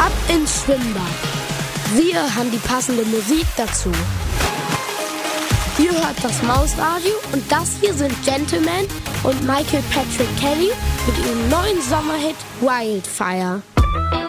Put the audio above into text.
Ab ins Schwimmbad. Wir haben die passende Musik dazu. Ihr hört das Mausradio und das hier sind Gentleman und Michael Patrick Kelly mit ihrem neuen Sommerhit Wildfire.